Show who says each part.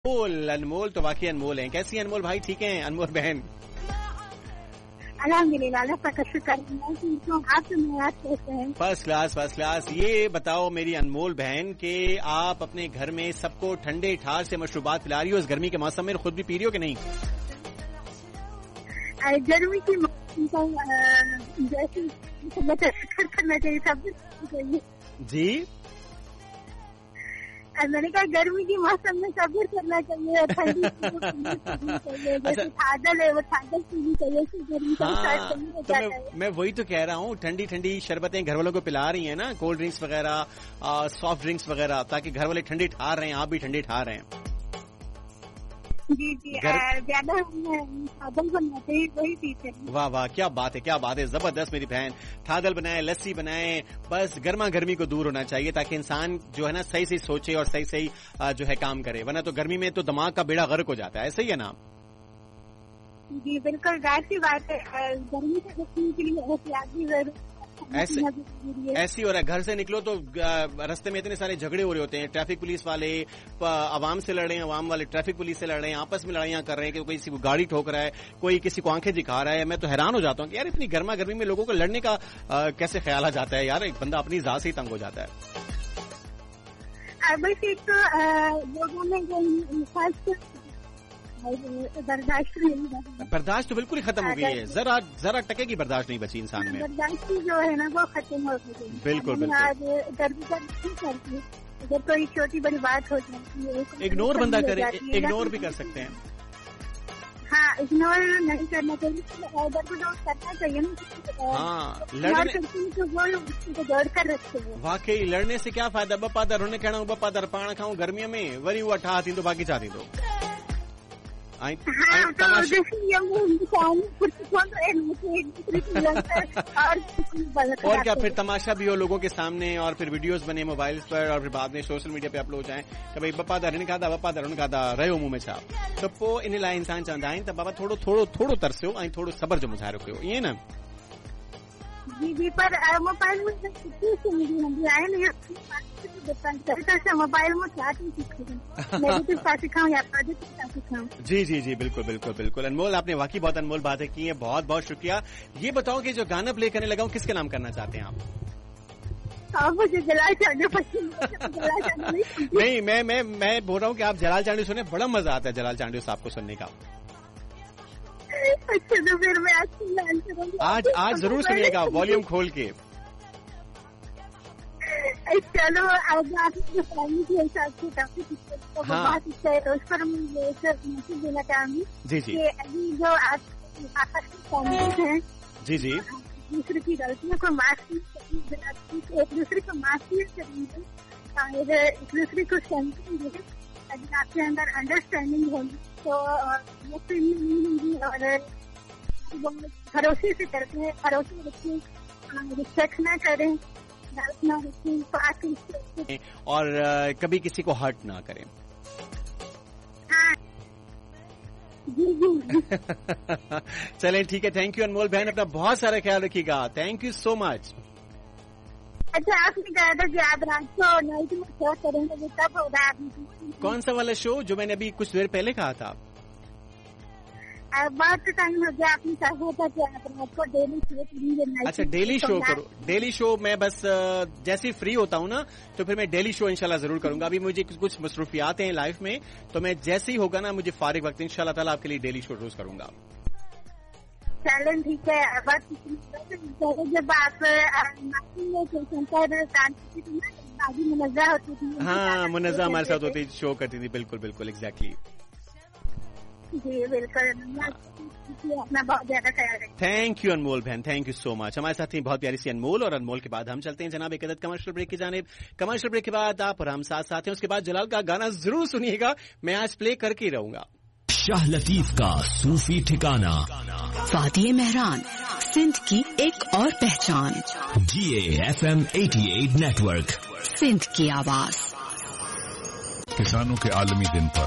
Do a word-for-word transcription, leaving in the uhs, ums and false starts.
Speaker 1: अनमोल अनमोल तो वाकई अनमोल हैं। कैसी हैं अनमोल भाई? ठीक हैं अनमोल बहन?
Speaker 2: अल्हम्दुलिल्लाह, अल्लाह का शुक्र है। आप कैसे हैं?
Speaker 1: First class first class. ये बताओ मेरी अनमोल बहन कि आप अपने घर में सबको ठंडे ठार से मशरूबात पिला रही हो इस गर्मी के मौसम में, खुद भी पी रही हो कि नहीं?
Speaker 2: गर्मी की मौसम जैसे करना चाहिए सब चाहिए
Speaker 1: जी।
Speaker 2: मैंने कहा गर्मी की मौसम में सब्र करना चाहिए, ठंडी चाहिए, जैसे थादल है वो थादल पीनी चाहिए।
Speaker 1: हाँ, तो मैं, मैं वही तो कह रहा हूँ, ठंडी ठंडी शरबतें घर वालों को पिला रही हैं ना, कोल्ड ड्रिंक्स वगैरह, सॉफ्ट ड्रिंक्स वगैरह, ताकि घर वाले ठंडी ठार रहे हैं, आप भी ठंडी ठार रहे हैं।
Speaker 2: जी जी, ज्यादा थादल बनाते हैं वही पीते हैं।
Speaker 1: वाह वाह, क्या बात है, क्या बात है, जबरदस्त मेरी बहन। थादल बनाए, लस्सी बनाए, बस गर्मा गर्मी को दूर होना चाहिए ताकि इंसान जो है ना सही सही सोचे और सही सही जो है काम करे, वरना तो गर्मी में तो दिमाग का बेड़ा गर्क हो जाता है। सही है ना?
Speaker 2: जी बिल्कुल, जाहिर सी बात है, गर्मी से बचने के लिए एहतियात भी जरूरी है।
Speaker 1: ऐसे ऐसी हो रहा है, घर से निकलो तो रास्ते में इतने सारे झगड़े हो रहे होते हैं, ट्रैफिक पुलिस वाले आवाम से लड़ रहे हैं, आवाम वाले ट्रैफिक पुलिस से लड़ रहे हैं, आपस में लड़ाइयां कर रहे हैं कि कोई किसी को गाड़ी ठोक रहा है, कोई किसी को आंखें दिखा रहा है। मैं तो हैरान हो जाता हूँ कि यार इतनी गर्मा गर्मी में लोगों को लड़ने का आ, कैसे ख्याल आ जाता है यार, एक बंदा अपनी जात से ही तंग हो जाता है।
Speaker 2: बस एक तो लोगों में बर्दाश्त
Speaker 1: बर्दाश्त तो बिल्कुल ही खत्म हो गई है, जरा जरा टके की बर्दाश्त नहीं बची इंसान में।
Speaker 2: बर्दाश्त जो है ना वो खत्म हो गई है।
Speaker 1: बिल्कुल बिल्कुल।
Speaker 2: आज गर्मी गर्मी करती है, अगर कोई छोटी बड़ी बात हो जाती है
Speaker 1: इग्नोर बंदा करे, इग्नोर भी कर सकते हैं।
Speaker 2: हाँ, इग्नोर नहीं करना चाहिए, करना चाहिए ना।
Speaker 1: हाँ, लड़ने
Speaker 2: तो जोड़ कर रखते हैं।
Speaker 1: वाकई लड़ने से क्या फायदा? बप्पा दर होने कहना बप्पा दर पाना खाऊं गर्मियों में, वरी हुआ ठा थी तो बाकी चाहती तो आई, आई,
Speaker 2: हाँ, तो
Speaker 1: और क्या, फिर तमाशा भी हो लोगों के सामने और फिर वीडियोस बने मोबाइल पर और फिर बाद में सोशल मीडिया पे अपलोड जाए कि भाई बप्पा दर खादा बप्पा दर खादा रहे हो मुंह में छाप, तो पो इन लाइ इंसान चवंदा आहिनि त बाबा थोड़ो थोड़ो थोड़ो तरसियो ऐं थोड़ो सब्र जो मुज़ाहिरो कयो, ईअं न?
Speaker 2: जी जी, पर मोबाइल में मोबाइल में क्या नेगेटिव का सिखाऊं या पॉजिटिव का सिखाऊं?
Speaker 1: जी जी जी, बिल्कुल बिल्कुल बिल्कुल। अनमोल, आपने वाकई बहुत अनमोल बातें की है, बहुत बहुत शुक्रिया। ये बताओ कि जो गाना प्ले करने लगा हूँ किसके नाम करना चाहते हैं आप?
Speaker 2: आप मुझे जलाल चांडू पसंद
Speaker 1: नहीं, मैं मैं मैं बोल रहा हूँ कि आप जलाल चांडू सुने, बड़ा मजा आता है जलाल चांडू साहब को सुनने का।
Speaker 2: अच्छा, तो फिर मैं आज
Speaker 1: आज आज जरूर सुनिएगा वॉल्यूम खोल के।
Speaker 2: चलो, आज आपकी फैमिली के हिसाब से काफी तो बहुत अच्छा है, तो उस पर मैं मैसेज देना चाहूंगी।
Speaker 1: जी जी,
Speaker 2: अभी जो आप आपस में फैमिली है, जी जी, दूसरे की गलतियों को माफ, एक दूसरे को माफी करेंगे और एक दूसरे को समझेंगे, अगर आपके अंदर अंडरस्टैंडिंग होगी तो वो फिल्म नहीं होंगी और भरोसे से करते हैं, भरोसे रखें, रिस्पेक्ट ना करें, ना रखें, तो
Speaker 1: और कभी किसी को हर्ट ना करें।
Speaker 2: हाँ जी जी।
Speaker 1: चलें, ठीक है, थैंक यू अनमोल बहन, अपना बहुत सारा ख्याल रखिएगा, थैंक यू सो मच।
Speaker 2: अच्छा, आपने कहा था कि आप रात को नाइट में शो करेंगे, तब होगा?
Speaker 1: कौन सा वाला शो जो मैंने अभी कुछ देर पहले कहा था?
Speaker 2: बहुत टाइम हो गया, आपने कहा था कि आप रात को डेली शो करेंगे।
Speaker 1: अच्छा, डेली शो करो, डेली शो मैं बस जैसे ही फ्री होता हूँ ना तो फिर मैं डेली शो इंशाल्लाह जरूर करूंगा। अभी मुझे कुछ कुछ मसरूफियात हैं लाइफ में, तो मैं जैसे ही होगा ना मुझे फारिग वक्त इंशाल्लाह ताला आपके लिए डेली शो रोज करूंगा।
Speaker 2: चलें, ठीक है। बस जब आप मुनज़्ज़ा होती थी,
Speaker 1: हाँ मुनज़्ज़ा हमारे साथ होती शो करती थी, बिल्कुल बिल्कुल, एग्जैक्टली।
Speaker 2: जी बिल्कुल, अपना बहुत ज्यादा ख्याल रखें।
Speaker 1: थैंक यू अनमोल बहन, थैंक यू सो मच। हमारे साथ थी बहुत प्यारी सी अनमोल, और अनमोल के बाद हम चलते हैं जनाब एक अदद कमर्शियल ब्रेक की जानिब। कमर्शियल ब्रेक के बाद आप और हम साथ साथ हैं, उसके बाद जलाल का गाना जरूर सुनिएगा, मैं आज प्ले करके ही रहूंगा।
Speaker 3: शाह लतीफ का सूफी ठिकाना,
Speaker 4: वादिये मेहरान, सिंध की एक और पहचान।
Speaker 3: जी ए एफ एम अठासी नेटवर्क,
Speaker 4: सिंध की आवाज।
Speaker 5: किसानों के आलमी दिन पर